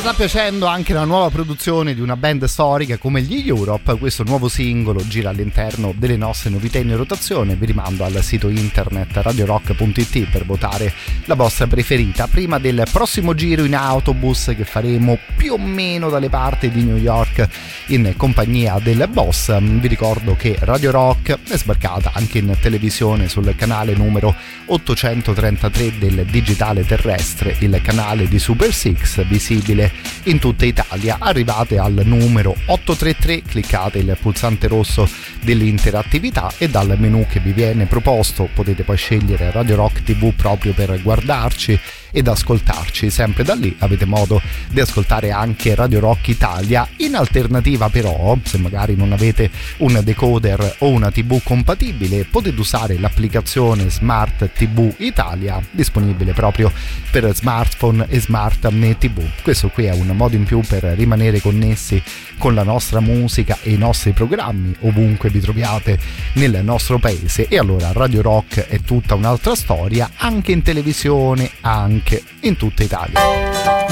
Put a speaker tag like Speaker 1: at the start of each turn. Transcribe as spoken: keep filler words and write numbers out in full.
Speaker 1: sta piacendo anche la nuova produzione di una band storica come gli Europe. Questo nuovo singolo gira all'interno delle nostre novità in rotazione. Vi rimando al sito internet radio rock punto it per votare la vostra preferita prima del prossimo giro in autobus che faremo più o meno dalle parti di New York in compagnia del boss. Vi ricordo che Radio Rock è sbarcata anche in televisione sul canale numero ottocentotrentatré del digitale terrestre, il canale di Super Six, visibile in tutta Italia. Arrivate al numero ottocentotrentatré, cliccate il pulsante rosso dell'interattività e dal menu che vi viene proposto potete poi scegliere Radio Rock tivù proprio per guardarci ed ascoltarci. Sempre da lì avete modo di ascoltare anche Radio Rock Italia. In alternativa però, se magari non avete un decoder o una tivù compatibile, potete usare l'applicazione Smart tivù Italia, disponibile proprio per smartphone e smart tivù. Questo qui è un modo in più per rimanere connessi con la nostra musica e i nostri programmi ovunque vi troviate nel nostro paese. E allora Radio Rock è tutta un'altra storia, anche in televisione, anche in tutta Italia.